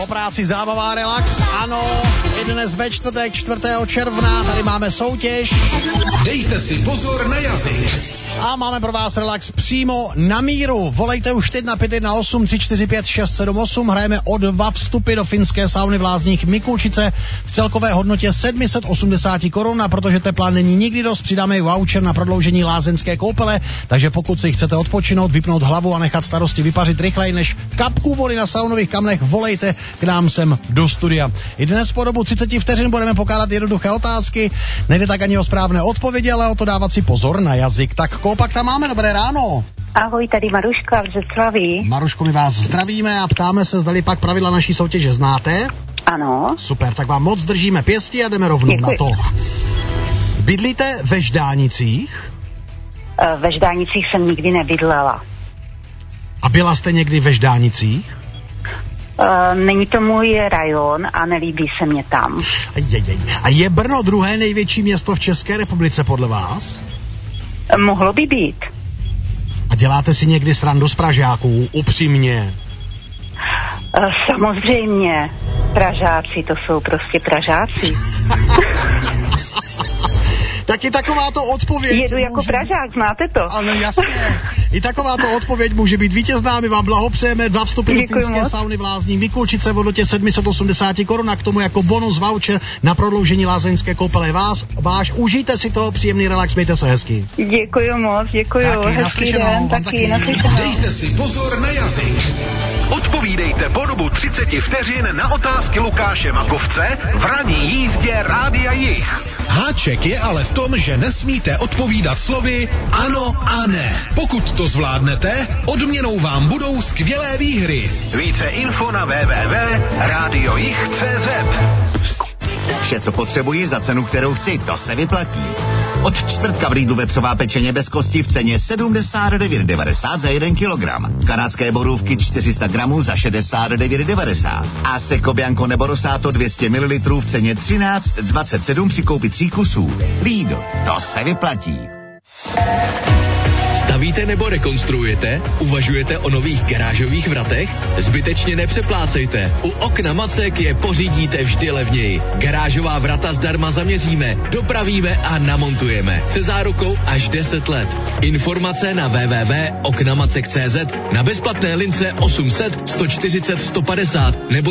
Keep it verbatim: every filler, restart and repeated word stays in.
Po práci zábava, relax, ano, i dnes ve čtvrtek, čtvrtého června, tady máme soutěž. Dejte si pozor na jazyk. A máme pro vás relax přímo na míru. Volejte už teď na pět jedna osm tři čtyři pět šest sedm osm. Hrajeme o dva vstupy do finské sauny v Lázních Mikulčice v celkové hodnotě sedm set osmdesát korun. A protože tepla není nikdy dost, přidáme i voucher na prodloužení lázeňské koupele. Takže pokud si chcete odpočinout, vypnout hlavu a nechat starosti vypařit rychleji než kapku vody na saunových kamnech, volejte k nám sem do studia. I dnes po dobu třicet vteřin budeme pokládat jednoduché otázky. Nejde tak ani o správné odpovědi, ale o to dávat si pozor na jazyk. Tak koho pak tam máme? Dobré ráno. Ahoj, tady Maruška v Břeclavi. Maruško, my vás zdravíme a ptáme se, zdali pak pravidla naší soutěže znáte. Ano. Super, tak vám moc držíme pěstí a jdeme rovnou Děkuji. na to. Bydlíte ve Ždánicích? Ve Ždánicích jsem nikdy nebydlela. A byla jste někdy ve Ždánicích? Není to můj rajon a nelíbí se mě tam. Jejej. A je Brno druhé největší město v České republice podle vás? Mohlo by být. A děláte si někdy srandu z Pražáků, upřímně? Samozřejmě. Pražáci, to jsou prostě Pražáci. Taky takováto odpověď... Jedu jako může... Pražák, znáte to? Ano, jasně. I takováto odpověď může být vítězná. My vám blahopřejeme dva vstupy do finské sauny v Lázních Mikulčice v hodnotě sedm set osmdesát korun a k tomu jako bonus voucher na prodloužení lázeňské koupele vás. Váš, užijte si toho, příjemný relax, mějte se hezky. Děkuji moc, děkuji. Taky, hezký den, taky, taky naslyšenou. Dejte si pozor na jazyk. Odpovídejte po dobu třicet vteřin na otázky Lukáše Makovce v ranní jízdě Rádia Jich. Háček je ale v tom, že nesmíte odpovídat slovy ano a ne. Pokud to zvládnete, odměnou vám budou skvělé výhry. Více info na w w w tečka rádio jich tečka cé zet. Vše, co potřebuji za cenu, kterou chci, to se vyplatí. Od čtvrtka v Lidlu vepřová pečeně bez kosti v ceně sedmdesát devět devadesát za jeden kilogram. Kanadské borůvky čtyři sta gramů za šedesát devět devadesát. A Seco Bianco nebo Rosato dvě stě mililitrů v ceně třináct dvacet sedm při koupi tří kusů. Lidl, to se vyplatí. Stavíte nebo rekonstruujete? Uvažujete o nových garážových vratech? Zbytečně nepřeplácejte. U Okna Macek je pořídíte vždy levněji. Garážová vrata zdarma zaměříme, dopravíme a namontujeme. Se zárukou až deset let. Informace na w w w tečka oknamacek tečka cé zet, na bezplatné lince osm set sto čtyřicet sto padesát nebo